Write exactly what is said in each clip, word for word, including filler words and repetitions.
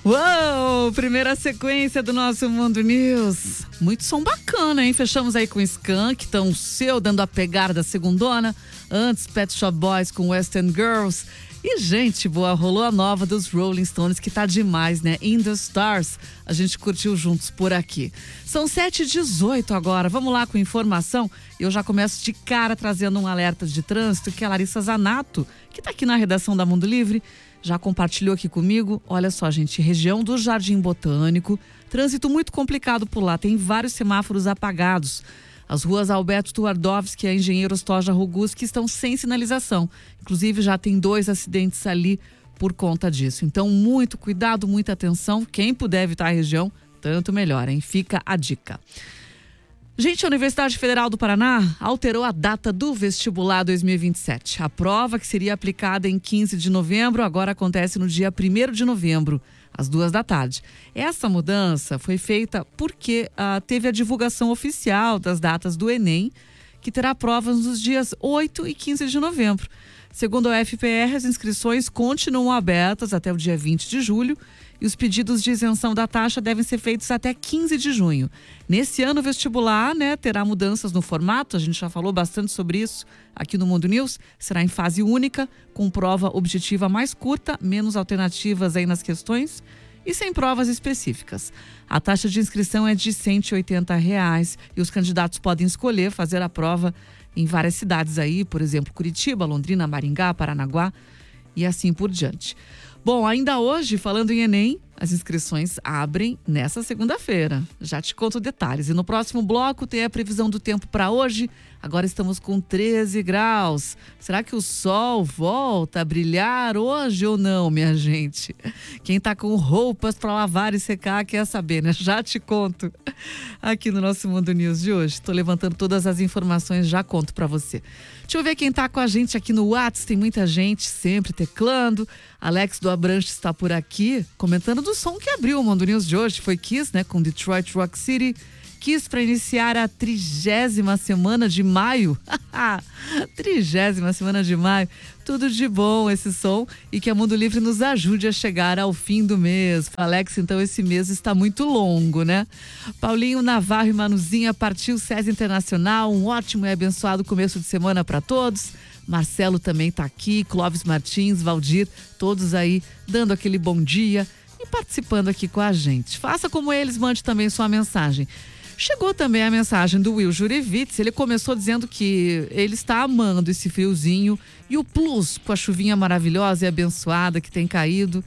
Uou, primeira sequência do nosso Mundo News. Muito som bacana, hein? Fechamos aí com Skank, Tão Seu, dando a pegada da segundona. Antes, Pet Shop Boys com Western Girls. E, gente boa, rolou a nova dos Rolling Stones, que tá demais, né? In the Stars. A gente curtiu juntos por aqui. São sete e dezoito agora. Vamos lá com informação. Eu já começo de cara trazendo um alerta de trânsito que a Larissa Zanato, que tá aqui na redação da Mundo Livre, já compartilhou aqui comigo. Olha só, gente, região do Jardim Botânico, trânsito muito complicado por lá, tem vários semáforos apagados. As ruas Alberto Tuardovski e a Engenheiros Toja Roguski estão sem sinalização. Inclusive, já tem dois acidentes ali por conta disso. Então, muito cuidado, muita atenção. Quem puder evitar a região, tanto melhor, hein? Fica a dica. Gente, a Universidade Federal do Paraná alterou a data do vestibular dois mil e vinte e sete. A prova, que seria aplicada em quinze de novembro, agora acontece no dia primeiro de novembro, às duas da tarde. Essa mudança foi feita porque ah, teve a divulgação oficial das datas do Enem, que terá provas nos dias oito e quinze de novembro. Segundo a U F P R, as inscrições continuam abertas até o dia vinte de julho e os pedidos de isenção da taxa devem ser feitos até quinze de junho. Nesse ano, o vestibular, né, terá mudanças no formato, a gente já falou bastante sobre isso aqui no Mundo News, será em fase única, com prova objetiva mais curta, menos alternativas aí nas questões e sem provas específicas. A taxa de inscrição é de cento e oitenta reais e os candidatos podem escolher fazer a prova em várias cidades aí, por exemplo, Curitiba, Londrina, Maringá, Paranaguá e assim por diante. Bom, ainda hoje, falando em Enem, as inscrições abrem nessa segunda-feira. Já te conto detalhes. E no próximo bloco tem a previsão do tempo para hoje. Agora estamos com treze graus. Será que o sol volta a brilhar hoje ou não, minha gente? Quem tá com roupas para lavar e secar quer saber, né? Já te conto aqui no nosso Mundo News de hoje. Tô levantando todas as informações, já conto para você. Deixa eu ver quem tá com a gente aqui no WhatsApp. Tem muita gente sempre teclando. Alex do Abranche está por aqui, comentando do som que abriu o Mundo News de hoje. Foi Kiss, né? Com Detroit Rock City. Kiss para iniciar a trigésima semana de maio. Trigésima semana de maio. Tudo de bom esse som e que a Mundo Livre nos ajude a chegar ao fim do mês. Alex, então esse mês está muito longo, né? Paulinho Navarro e Manuzinha partiu C E S Internacional. Um ótimo e abençoado começo de semana para todos. Marcelo também está aqui, Clóvis Martins, Valdir, todos aí dando aquele bom dia e participando aqui com a gente. Faça como eles, mande também sua mensagem. Chegou também a mensagem do Will Jurevitz. Ele começou dizendo que ele está amando esse friozinho e o plus com a chuvinha maravilhosa e abençoada que tem caído.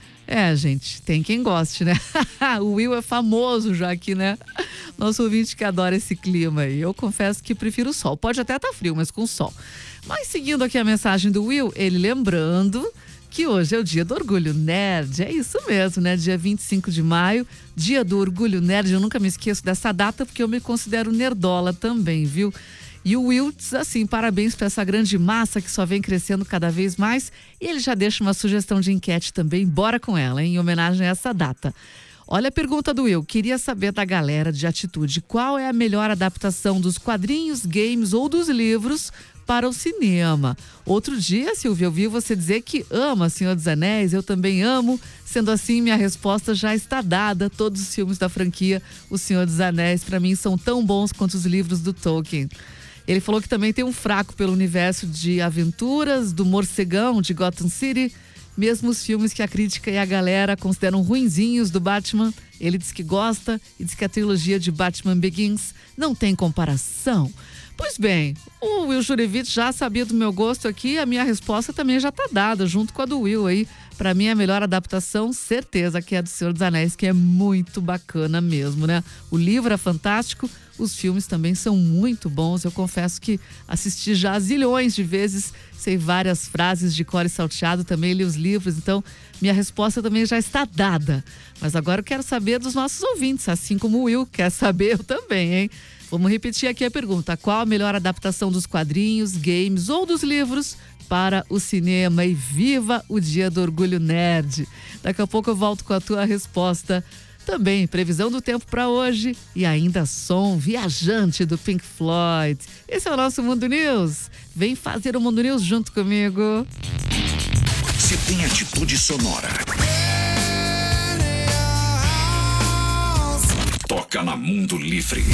É, gente, tem quem goste, né? O Will é famoso já aqui, né? Nosso ouvinte que adora esse clima aí. Eu confesso que prefiro o sol. Pode até estar frio, mas com sol. Mas seguindo aqui a mensagem do Will, ele lembrando que hoje é o dia do Orgulho Nerd. É isso mesmo, né? Dia vinte e cinco de maio, dia do Orgulho Nerd. Eu nunca me esqueço dessa data porque eu me considero nerdola também, viu? E o Will diz assim, parabéns para essa grande massa que só vem crescendo cada vez mais. E ele já deixa uma sugestão de enquete também, bora com ela, hein? Em homenagem a essa data. Olha a pergunta do Will, queria saber da galera de Atitude, qual é a melhor adaptação dos quadrinhos, games ou dos livros para o cinema? Outro dia, Silvia, eu vi você dizer que ama Senhor dos Anéis, eu também amo. Sendo assim, minha resposta já está dada. Todos os filmes da franquia O Senhor dos Anéis, para mim, são tão bons quanto os livros do Tolkien. Ele falou que também tem um fraco pelo universo de aventuras, do morcegão de Gotham City. Mesmo os filmes que a crítica e a galera consideram ruinzinhos do Batman, ele diz que gosta e diz que a trilogia de Batman Begins não tem comparação. Pois bem, o Will Jurevitz já sabia do meu gosto aqui, a minha resposta também já está dada, junto com a do Will aí. Para mim, a melhor adaptação, certeza, que é a do Senhor dos Anéis, que é muito bacana mesmo, né? O livro é fantástico, os filmes também são muito bons. Eu confesso que assisti já zilhões de vezes, sei várias frases de cor e salteado, também li os livros, então minha resposta também já está dada. Mas agora eu quero saber dos nossos ouvintes, assim como o Will quer saber, eu também, hein? Vamos repetir aqui a pergunta: qual a melhor adaptação dos quadrinhos, games ou dos livros para o cinema? E viva o Dia do Orgulho Nerd! Daqui a pouco eu volto com a tua resposta. Também previsão do tempo para hoje e ainda som viajante do Pink Floyd. Esse é o nosso Mundo News. Vem fazer o Mundo News junto comigo. Se tem atitude sonora, toca na Mundo Livre.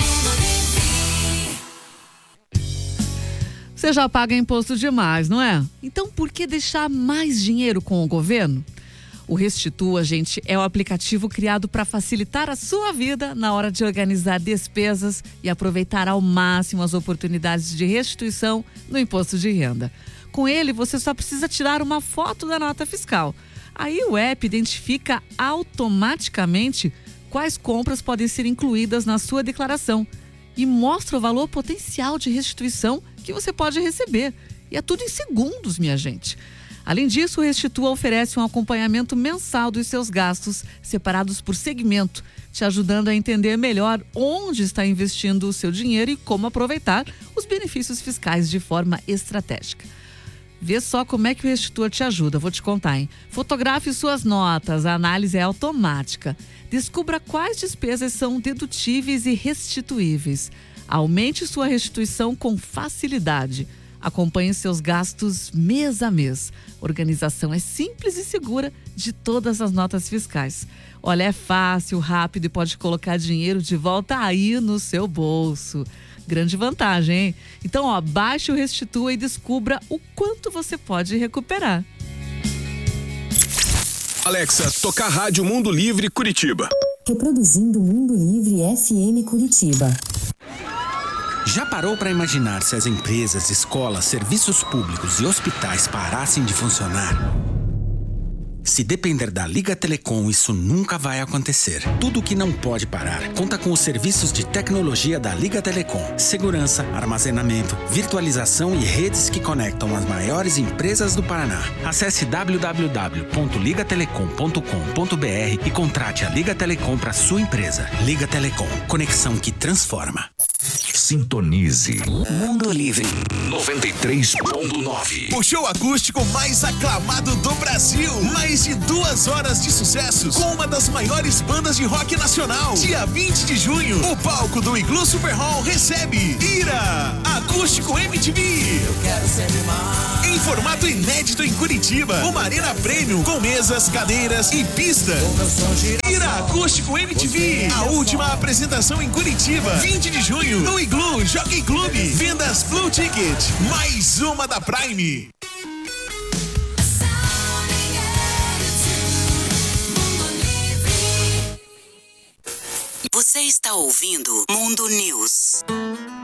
Você já paga imposto demais, não é? Então por que deixar mais dinheiro com o governo? O Restitua, gente, é o aplicativo criado para facilitar a sua vida na hora de organizar despesas e aproveitar ao máximo as oportunidades de restituição no imposto de renda. Com ele, você só precisa tirar uma foto da nota fiscal. Aí o app identifica automaticamente quais compras podem ser incluídas na sua declaração e mostra o valor potencial de restituição que você pode receber. E é tudo em segundos, minha gente. Além disso, o Restitua oferece um acompanhamento mensal dos seus gastos, separados por segmento, te ajudando a entender melhor onde está investindo o seu dinheiro e como aproveitar os benefícios fiscais de forma estratégica. Vê só como é que o Restitua te ajuda, vou te contar, hein? Fotografe suas notas, a análise é automática. Descubra quais despesas são dedutíveis e restituíveis. Aumente sua restituição com facilidade. Acompanhe seus gastos mês a mês. Organização é simples e segura de todas as notas fiscais. Olha, é fácil, rápido e pode colocar dinheiro de volta aí no seu bolso. Grande vantagem, hein? Então, ó, baixe o Restitua e descubra o quanto você pode recuperar. Alexa, tocar Rádio Mundo Livre Curitiba. Reproduzindo Mundo Livre F M Curitiba. Já parou para imaginar se as empresas, escolas, serviços públicos e hospitais parassem de funcionar? Se depender da Liga Telecom, isso nunca vai acontecer. Tudo que não pode parar conta com os serviços de tecnologia da Liga Telecom. Segurança, armazenamento, virtualização e redes que conectam as maiores empresas do Paraná. Acesse w w w ponto liga telecom ponto com ponto b r e contrate a Liga Telecom para sua empresa. Liga Telecom, conexão que transforma. Sintonize Mundo Livre noventa e três ponto nove. O show acústico mais aclamado do Brasil. Mais de duas horas de sucessos com uma das maiores bandas de rock nacional. Dia vinte de junho, o palco do Iglu Super Hall recebe Ira, Acústico M T V. Eu quero sempre mais. Em formato inédito em Curitiba, uma arena premium com mesas, cadeiras e pista. Ira, Acústico M T V. A última apresentação em Curitiba, vinte de junho, no Iglu Jockey Club. Vendas Blue Ticket. Mais uma da Prime. Você está ouvindo Mundo News.